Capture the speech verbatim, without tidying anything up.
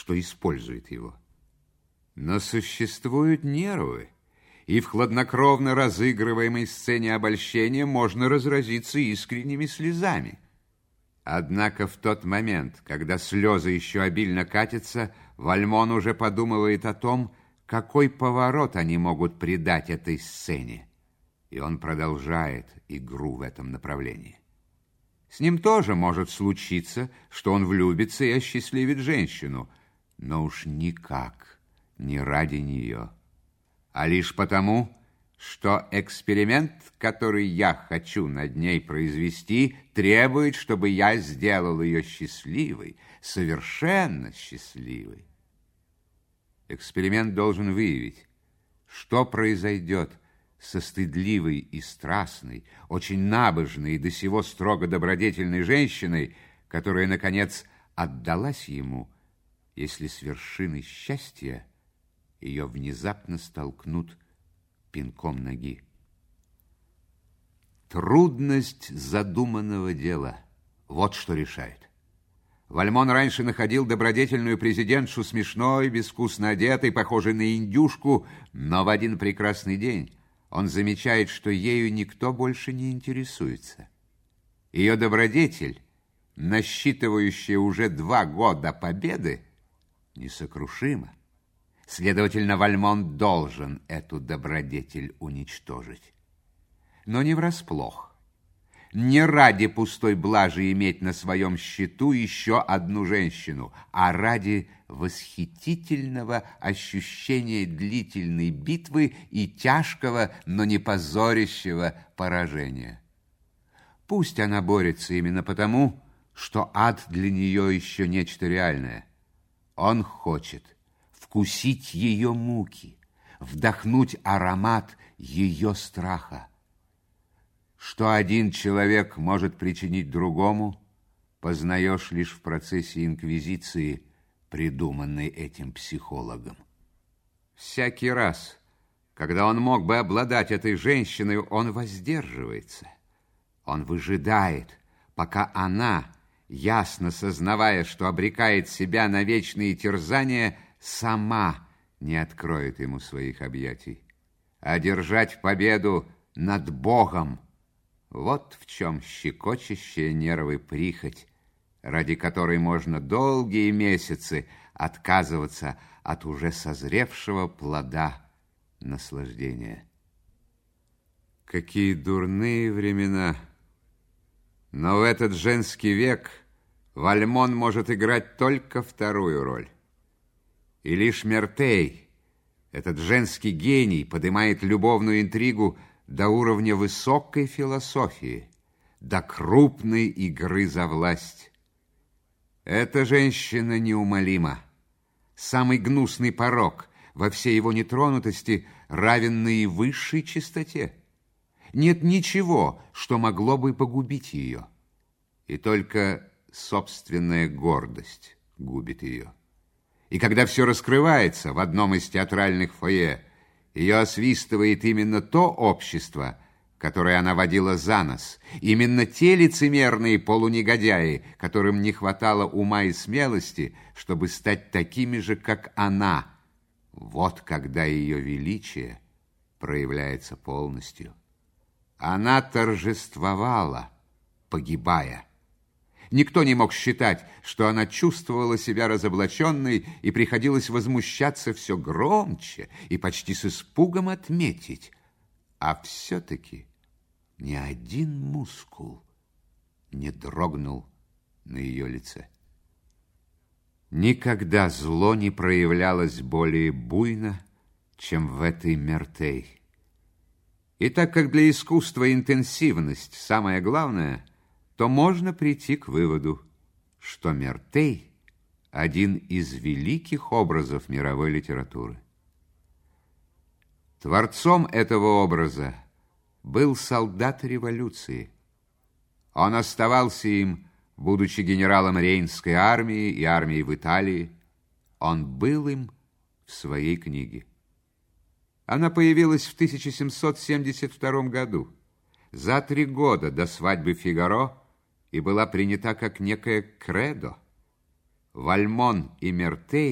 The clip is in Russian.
что использует его. Но существуют нервы, и в хладнокровно разыгрываемой сцене обольщения можно разразиться искренними слезами. Однако в тот момент, когда слезы еще обильно катятся, Вальмон уже подумывает о том, какой поворот они могут придать этой сцене. И он продолжает игру в этом направлении. С ним тоже может случиться, что он влюбится и осчастливит женщину, но уж никак не ради нее, а лишь потому, что эксперимент, который я хочу над ней произвести, требует, чтобы я сделал ее счастливой, совершенно счастливой. Эксперимент должен выявить, что произойдет со стыдливой и страстной, очень набожной и до сего строго добродетельной женщиной, которая, наконец, отдалась ему, если с вершины счастья ее внезапно столкнут пинком ноги. Трудность задуманного дела — вот что решает. Вальмон раньше находил добродетельную президентшу смешной, безвкусно одетой, похожей на индюшку, но в один прекрасный день он замечает, что ею никто больше не интересуется. Ее добродетель, насчитывающая уже два года победы, несокрушима. Следовательно, Вальмон должен эту добродетель уничтожить. Но не врасплох. Не ради пустой блажи иметь на своем счету еще одну женщину, а ради восхитительного ощущения длительной битвы и тяжкого, но не позорящего поражения. Пусть она борется именно потому, что ад для нее еще нечто реальное. Он хочет вкусить ее муки, вдохнуть аромат ее страха. Что один человек может причинить другому, познаешь лишь в процессе инквизиции, придуманной этим психологом. Всякий раз, когда он мог бы обладать этой женщиной, он воздерживается. Он выжидает, пока она, ясно сознавая, что обрекает себя на вечные терзания, сама не откроет ему своих объятий. Одержать победу над Богом — вот в чем щекочущая нервы прихоть, ради которой можно долгие месяцы отказываться от уже созревшего плода наслаждения. Какие дурные времена! Но в этот женский век Вальмон может играть только вторую роль. И лишь Мертей, этот женский гений, поднимает любовную интригу до уровня высокой философии, до крупной игры за власть. Эта женщина неумолима. Самый гнусный порок во всей его нетронутости равен наивысшей чистоте. Нет ничего, что могло бы погубить ее. И только собственная гордость губит ее. И когда все раскрывается в одном из театральных фойе, ее освистывает именно то общество, которое она водила за нос, именно те лицемерные полунегодяи, которым не хватало ума и смелости, чтобы стать такими же, как она. Вот когда ее величие проявляется полностью. Она торжествовала, погибая. Никто не мог считать, что она чувствовала себя разоблаченной, и приходилось возмущаться все громче и почти с испугом отметить. А все-таки ни один мускул не дрогнул на ее лице. Никогда зло не проявлялось более буйно, чем в этой Мертей. И так как для искусства интенсивность самое главное, то можно прийти к выводу, что Мертей – один из великих образов мировой литературы. Творцом этого образа был солдат революции. Он оставался им, будучи генералом Рейнской армии и армии в Италии. Он был им в своей книге. Она появилась в тысяча семьсот семьдесят втором году, за три года до свадьбы Фигаро, и была принята как некое кредо. Вальмон и Мертей